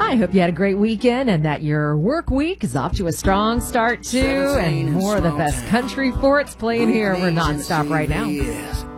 I hope you had a great weekend and that your work week is off to a strong start, too. And more of the best country forts playing here. We're nonstop right now.